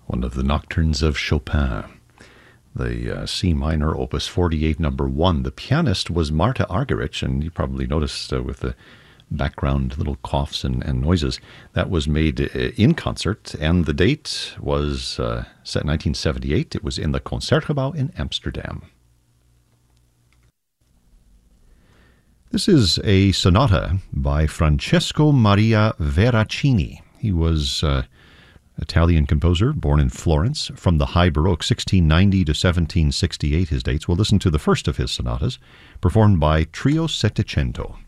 one of the nocturnes of Chopin, the C minor, Opus 48, number 1. The pianist was Marta Argerich, and you probably noticed with the background little coughs and noises, that was made in concert, and the date was set in 1978. It was in the Concertgebouw in Amsterdam. This is a sonata by Francesco Maria Veracini. He was Italian composer, born in Florence, from the High Baroque, 1690 to 1768, his dates. We'll listen to the first of his sonatas, performed by Trio Settecento.